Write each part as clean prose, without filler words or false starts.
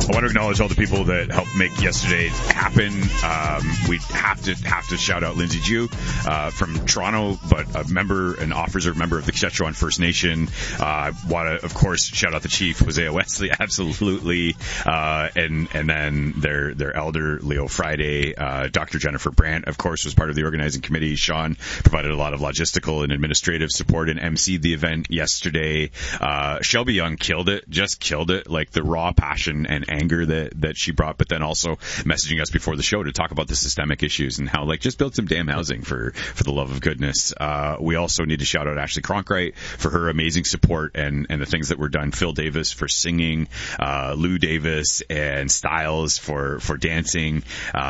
I want to acknowledge all the people that helped make yesterday happen. We have to shout out Lindsay Jew from Toronto, but a member, an officer member of the Quechua First Nation. I want to, of course, shout out the chief, Hosea Wesley, absolutely, and then their elder, Leo Friday. Dr. Jennifer Brandt, of course, was part of the organizing committee. Sean provided a lot of logistical and administrative support and emceed the event yesterday. Shelby Young killed it, like the raw passion and anger that she brought, but then also messaging us before the show to talk about the systemic issues and how, like, just build some damn housing for the love of goodness. We also need to shout out Ashley Cronkright for her amazing support and the things that were done. Phil Davis for singing, Lou Davis and Styles for dancing.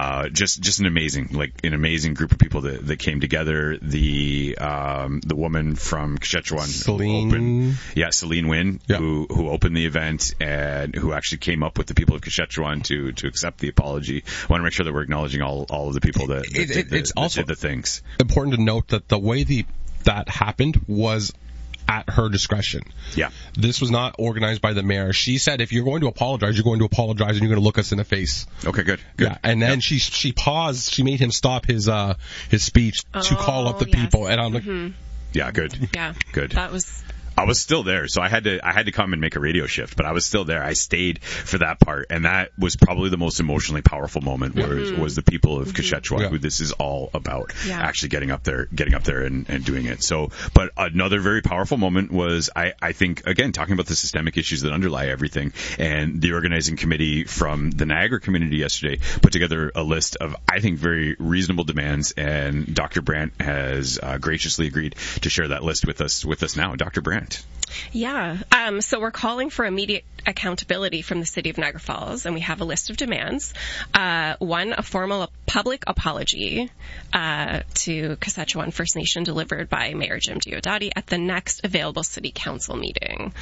Just an amazing group of people that came together. The woman from Quechua, Celine Wynn, who opened the event and who actually came up with the people of Quechua to accept the apology. I want to make sure that we're acknowledging all of the people that did the things. Important to note that the way that happened was at her discretion. Yeah. This was not organized by the mayor. She said, if you're going to apologize, you're going to apologize and you're going to look us in the face. Okay, good. Yeah. And then she paused. She made him stop his speech to call up the people. And I'm like, yeah, good. Yeah. Good. I was still there, so I had to come and make a radio shift, but I was still there. I stayed for that part, and that was probably the most emotionally powerful moment. Was the people of Quechua, who this is all about, actually getting up there and doing it. So, but another very powerful moment was I think, again, talking about the systemic issues that underlie everything, and the organizing committee from the Niagara community yesterday put together a list of, I think, very reasonable demands, and Dr. Brandt has graciously agreed to share that list with us now. Dr. Brandt. Yeah. So we're calling for immediate accountability from the City of Niagara Falls, and we have a list of demands. One, a formal public apology to Quechua First Nation delivered by Mayor Jim Diodati at the next available City Council meeting.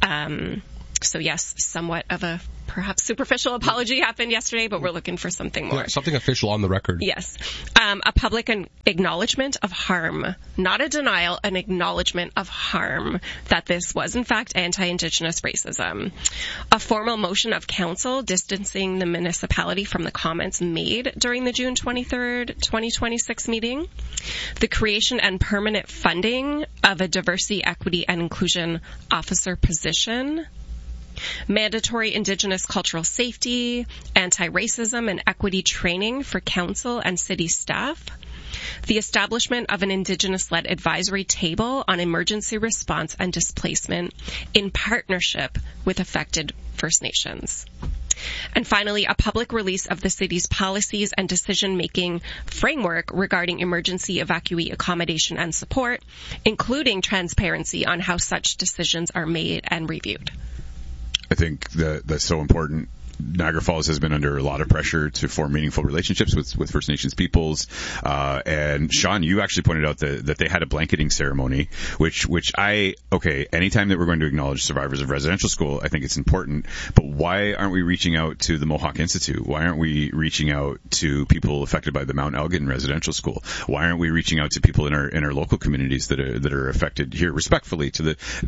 So yes, somewhat of a perhaps superficial apology happened yesterday, but we're looking for something more. Yeah, something official on the record. Yes. A public acknowledgement of harm, not a denial, an acknowledgement of harm that this was in fact anti-Indigenous racism. A formal motion of council distancing the municipality from the comments made during the June 23rd, 2026 meeting. The creation and permanent funding of a diversity, equity, and inclusion officer position. Mandatory Indigenous cultural safety, anti-racism and equity training for council and city staff, the establishment of an Indigenous-led advisory table on emergency response and displacement in partnership with affected First Nations. And finally, a public release of the city's policies and decision-making framework regarding emergency evacuee accommodation and support, including transparency on how such decisions are made and reviewed. I think that's so important. Niagara Falls has been under a lot of pressure to form meaningful relationships with First Nations peoples. And Sean, you actually pointed out that they had a blanketing ceremony, which anytime that we're going to acknowledge survivors of residential school, I think it's important. But why aren't we reaching out to the Mohawk Institute? Why aren't we reaching out to people affected by the Mount Elgin residential school? Why aren't we reaching out to people in our local communities that are affected here, respectfully, to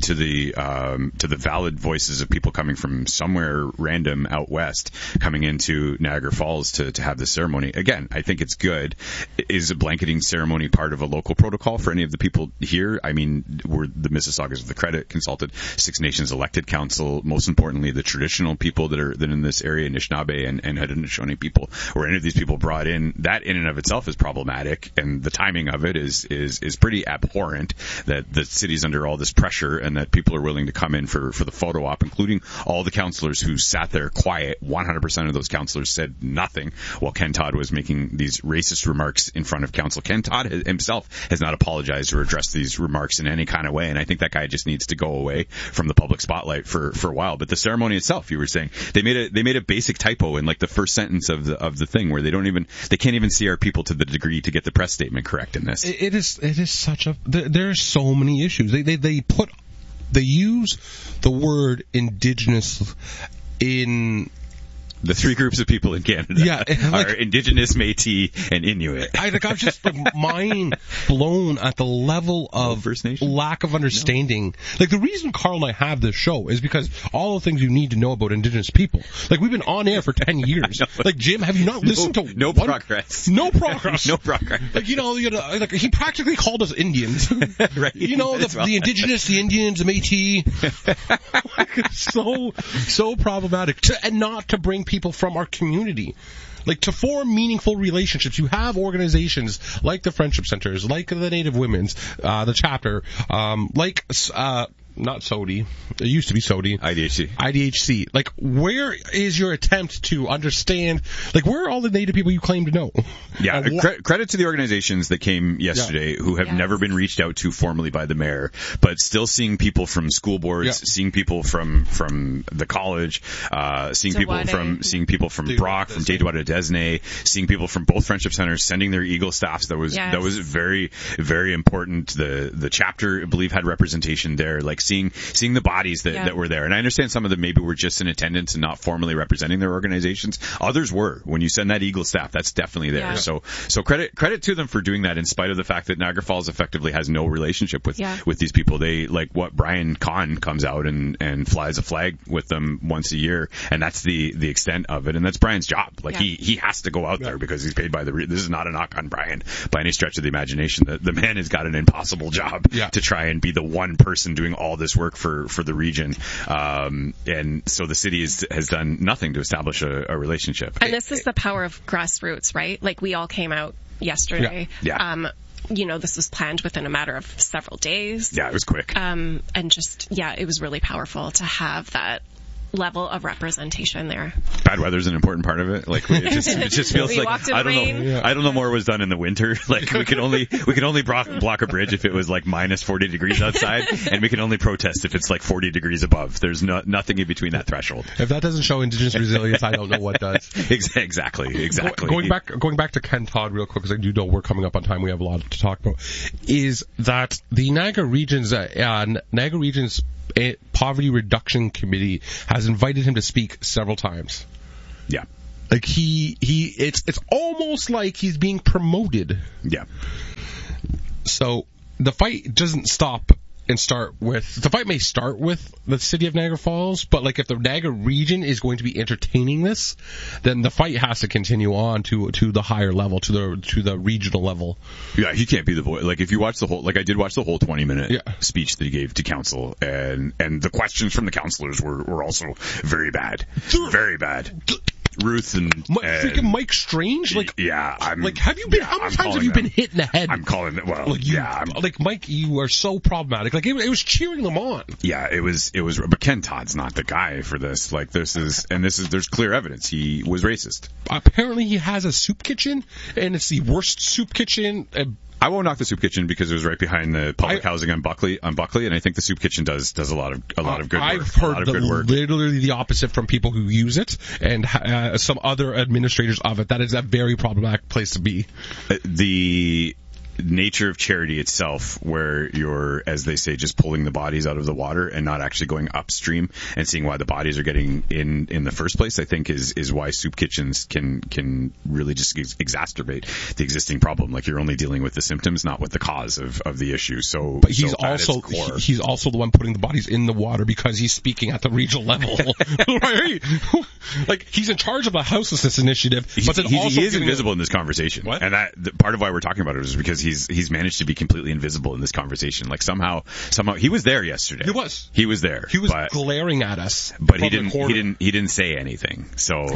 the valid voices of people coming from somewhere random out west, coming into Niagara Falls to have this ceremony? Again, I think it's good. Is a blanketing ceremony part of a local protocol for any of the people here? I mean, we're the Mississaugas of the Credit consulted Six Nations elected council, most importantly, the traditional people that are in this area, Anishinaabe and Haudenosaunee people, or any of these people brought in. That in and of itself is problematic, and the timing of it is pretty abhorrent, that the city's under all this pressure and that people are willing to come in for the photo op, including all the councillors who sat there quiet. 100% of those councillors said nothing while Ken Todd was making these racist remarks in front of council. Ken Todd himself has not apologized or addressed these remarks in any kind of way, and I think that guy just needs to go away from the public spotlight for a while. But the ceremony itself, you were saying, they made a basic typo in like the first sentence of the thing, where they can't even see our people to the degree to get the press statement correct in this. It is such a, there's so many issues. They use the word Indigenous in The three groups of people in Canada are Indigenous, Métis, and Inuit. I was just mind blown at the level of First Nation? lack of understanding. Like, the reason Carl and I have this show is because all the things you need to know about Indigenous people. Like, we've been on air for 10 years. Like, Jim, have you not listened to progress? No progress. No progress. Like, like, he practically called us Indians. Right. The Indigenous, the Indians, the Métis. Like, it's so problematic. And not to bring people from our community. Like, to form meaningful relationships, you have organizations like the Friendship Centers, like the Native Women's, the chapter, not SODI. It used to be SODI. IDHC. Like, where is your attempt to understand, like, where are all the Native people you claim to know? Yeah, credit to the organizations that came yesterday who have never been reached out to formally by the mayor, but still seeing people from school boards, seeing people from the college, seeing people from Brock, from Tetuata Desne, seeing people from both Friendship Centers sending their Eagle staffs. That was very, very important. The chapter, I believe, had representation there. Like, seeing the bodies that were there. And I understand some of them maybe were just in attendance and not formally representing their organizations. Others were. When you send that Eagle staff, that's definitely there. Yeah. So credit to them for doing that in spite of the fact that Niagara Falls effectively has no relationship with these people. They, like, what Brian Kahn comes out and flies a flag with them once a year, and that's the extent of it. And that's Brian's job. Like, he has to go out there because he's paid by this is not a knock on Brian by any stretch of the imagination. The man has got an impossible job to try and be the one person doing all this work for the region, and so the city has done nothing to establish a relationship. And this is the power of grassroots, right? Like, we all came out yesterday. This was planned within a matter of several days. Yeah, it was quick. And just, it was really powerful to have that level of representation there. Bad weather's an important part of it. Like, it just feels like I don't know more was done in the winter. Like, we could only block a bridge if it was like minus 40 degrees outside, and we can only protest if it's like 40 degrees above. There's nothing in between that threshold. If that doesn't show Indigenous resilience, I don't know what does. Exactly. Going back to Ken Todd real quick, because I do know we're coming up on time. We have a lot to talk about. Is that the Niagara Region's Poverty Reduction Committee has invited him to speak several times. Yeah. Like, it's almost like he's being promoted. Yeah. So the fight doesn't stop and the fight may start with the city of Niagara Falls, but, like, if the Niagara region is going to be entertaining this, then the fight has to continue on to the higher level, to the regional level. Yeah, he can't be the voice. Like, if you watch I did watch the whole 20-minute speech that he gave to council, and the questions from the councillors were also very bad. Very bad. Ruth and freaking Mike Strange, like, how many times have you been hit in the head? I'm calling it. Well, like, Mike, you are so problematic. Like, it was cheering them on. Yeah, it was. But Ken Todd's not the guy for this. Like, there's clear evidence he was racist. Apparently, he has a soup kitchen, and it's the worst soup kitchen. I won't knock the soup kitchen because it was right behind the public housing on Buckley, and I think the soup kitchen does a lot of good work. I've heard literally the opposite from people who use it, and some other administrators of it. That is a very problematic place to be. The nature of charity itself, where you're, as they say, just pulling the bodies out of the water and not actually going upstream and seeing why the bodies are getting in the first place, I think is why soup kitchens can really just exacerbate the existing problem. Like, you're only dealing with the symptoms, not with the cause of the issue. So, but he's also the one putting the bodies in the water because he's speaking at the regional level. Right? Like, he's in charge of the houselessness initiative, but then he is invisible in this conversation. What? And part of why we're talking about it is because he's managed to be completely invisible in this conversation. Like, somehow he was there yesterday. He was there. He was glaring at us. But he didn't say anything. So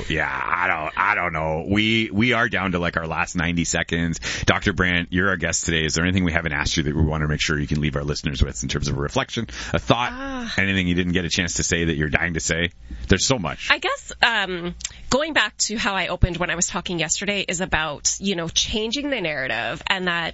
I don't know. We are down to, like, our last 90 seconds. Dr. Brandt, you're our guest today. Is there anything we haven't asked you that we want to make sure you can leave our listeners with in terms of a reflection, a thought, anything you didn't get a chance to say that you're dying to say? There's so much. I guess going back to how I opened when I was talking yesterday is about, changing the narrative, and that,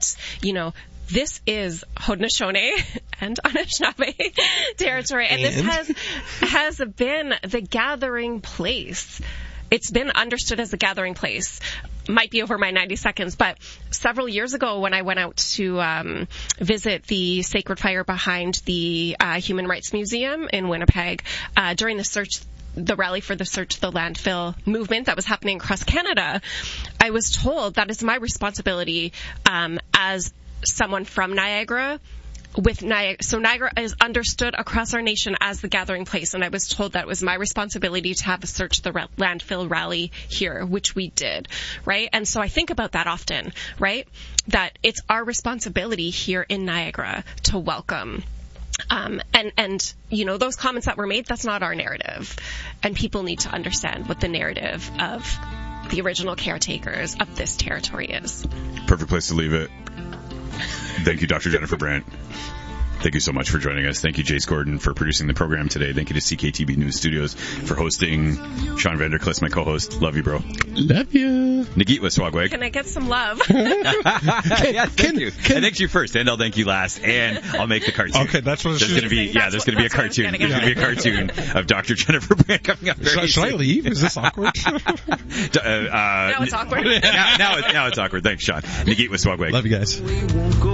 this is Haudenosaunee and Anishinaabe territory, and this has been the gathering place. It's been understood as a gathering place. Might be over my 90 seconds, but several years ago when I went out to visit the sacred fire behind the Human Rights Museum in Winnipeg, during the search the Rally for the Search the Landfill movement that was happening across Canada, I was told that it's my responsibility as someone from Niagara. So Niagara is understood across our nation as the gathering place, and I was told that it was my responsibility to have a Search the Landfill rally here, which we did, right? And so I think about that often, right? That it's our responsibility here in Niagara to welcome. And you know, those comments that were made, that's not our narrative. And people need to understand what the narrative of the original caretakers of this territory is. Perfect place to leave it. Thank you, Dr. Jennifer Brandt. Thank you so much for joining us. Thank you, Jace Gordon, for producing the program today. Thank you to CKTB News Studios for hosting. Sean Vanderklis, my co-host. Love you, bro. Love you. Nagit Waswagwag. Can I get some love? Yeah, thank you. I thank you first, and I'll thank you last, and I'll make the cartoon. Okay, that's what there's going to be. Yeah, there's going to be a cartoon. There's going to be a cartoon of Dr. Jennifer Brandt coming up. Should I leave? Is this awkward? Now it's awkward. Now it's awkward. Thanks, Sean. Nagit Waswagwag. Love you guys.